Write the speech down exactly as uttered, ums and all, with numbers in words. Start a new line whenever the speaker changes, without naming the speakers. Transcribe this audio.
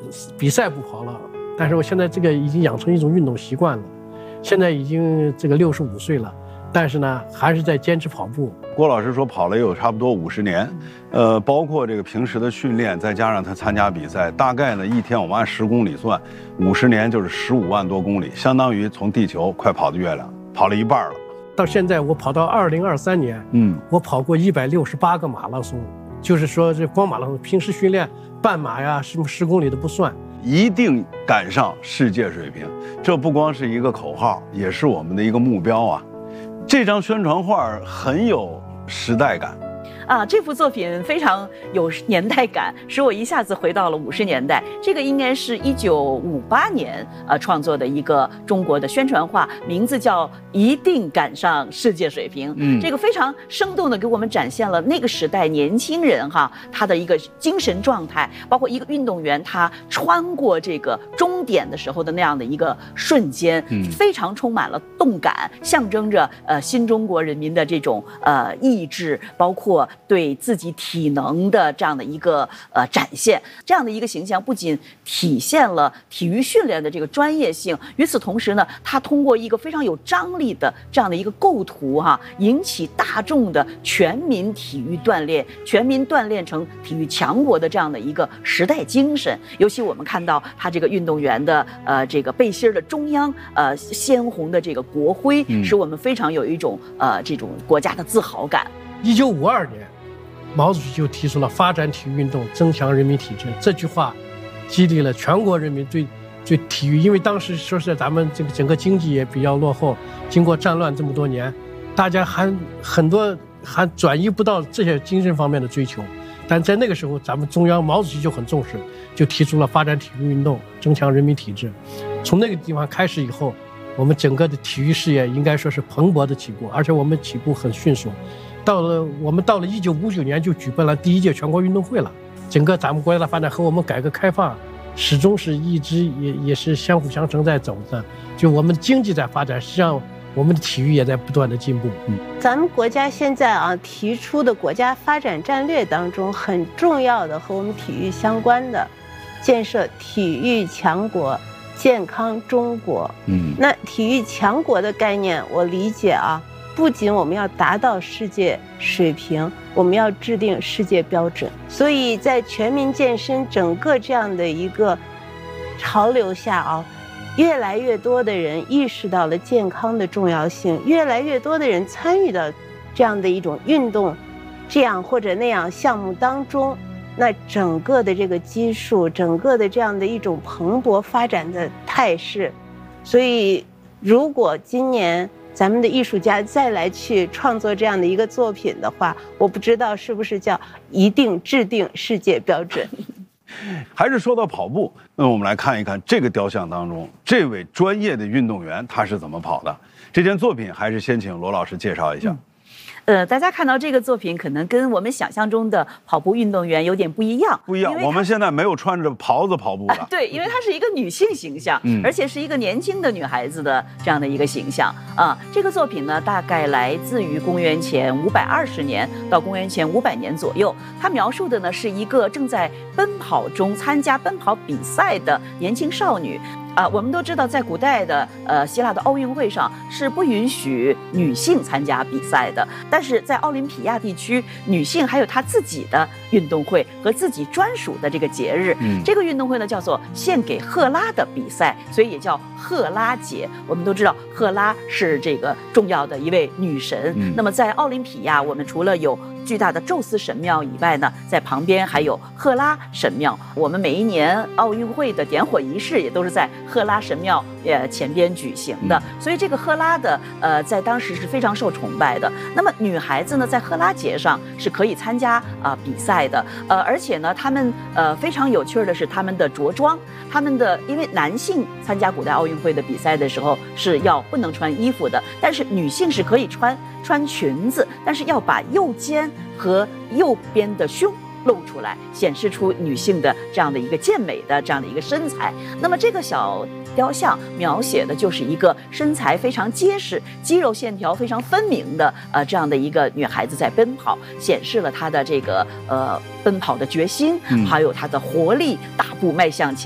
比赛不跑了，但是我现在这个已经养成一种运动习惯了，现在已经这个六十五岁了，但是呢还是在坚持跑步。
郭老师说跑了也有差不多五十年，呃，包括这个平时的训练，再加上他参加比赛，大概呢一天我们按十公里算，五十年就是十五万多公里，相当于从地球快跑到月亮，跑了一半了。
到现在我跑到二零二三年，嗯，我跑过一百六十八个马拉松，就是说这光马拉松，平时训练半马呀，什么十公里都不算。
一定赶上世界水平，这不光是一个口号，也是我们的一个目标啊。这张宣传画很有时代感。
啊，这幅作品非常有年代感，使我一下子回到了五十年代。这个应该是一九五八年呃创作的一个中国的宣传画，名字叫《一定赶上世界水平》。嗯，这个非常生动的给我们展现了那个时代年轻人哈他的一个精神状态，包括一个运动员他穿过这个终点的时候的那样的一个瞬间，嗯，非常充满了动感，象征着呃新中国人民的这种呃意志，包括对自己体能的这样的一个呃展现，这样的一个形象不仅体现了体育训练的这个专业性，与此同时呢，他通过一个非常有张力的这样的一个构图哈，引起大众的全民体育锻炼，全民锻炼成体育强国的这样的一个时代精神。尤其我们看到他这个运动员的呃这个背心的中央呃鲜红的这个国徽，使我们非常有一种呃这种国家的自豪感。
一九五二年，毛主席就提出了发展体育运动，增强人民体质。这句话激励了全国人民对对体育，因为当时说实在，咱们这个整个经济也比较落后，经过战乱这么多年，大家还很多还转移不到这些精神方面的追求。但在那个时候，咱们中央毛主席就很重视，就提出了发展体育运动，增强人民体质。从那个地方开始以后，我们整个的体育事业应该说是蓬勃的起步，而且我们起步很迅速。到了我们到了一九五九年就举办了第一届全国运动会了。整个咱们国家的发展和我们改革开放始终是一直也也是相辅相成在走的。就我们的经济在发展，实际上我们的体育也在不断的进步。
嗯，咱们国家现在啊提出的国家发展战略当中很重要的和我们体育相关的，建设体育强国、健康中国。嗯，那体育强国的概念，我理解啊。不仅我们要达到世界水平，我们要制定世界标准。所以在全民健身整个这样的一个潮流下啊，越来越多的人意识到了健康的重要性，越来越多的人参与到这样的一种运动这样或者那样项目当中，那整个的这个基数，整个的这样的一种蓬勃发展的态势。所以如果今年咱们的艺术家再来去创作这样的一个作品的话，我不知道是不是叫一定制定世界标准。
还是说到跑步，那我们来看一看这个雕像当中这位专业的运动员他是怎么跑的。这件作品还是先请罗老师介绍一下。嗯
呃，大家看到这个作品，可能跟我们想象中的跑步运动员有点不一样。
不一样，我们现在没有穿着袍子跑步的。
啊、对，因为她是一个女性形象，嗯，而且是一个年轻的女孩子的这样的一个形象啊。这个作品呢，大概来自于公元前五百二十年到公元前五百年左右。它描述的呢是一个正在奔跑中参加奔跑比赛的年轻少女。啊，我们都知道，在古代的呃希腊的奥运会上是不允许女性参加比赛的，但是在奥林匹亚地区，女性还有她自己的运动会和自己专属的这个节日。嗯，这个运动会呢叫做献给赫拉的比赛，所以也叫赫拉节。我们都知道，赫拉是这个重要的一位女神。嗯，那么在奥林匹亚，我们除了有巨大的宙斯神庙以外呢，在旁边还有赫拉神庙。我们每一年奥运会的点火仪式也都是在赫拉神庙呃前边举行的，所以这个赫拉的呃在当时是非常受崇拜的。那么女孩子呢，在赫拉节上是可以参加啊、呃、比赛的，呃而且呢，他们呃非常有趣的是他们的着装，他们的因为男性参加古代奥运会的比赛的时候是要不能穿衣服的，但是女性是可以穿穿裙子，但是要把右肩和右边的胸露出来，显示出女性的这样的一个健美的这样的一个身材。那么这个小雕像描写的就是一个身材非常结实、肌肉线条非常分明的呃这样的一个女孩子在奔跑，显示了她的这个呃奔跑的决心，还有她的活力，大步迈向前。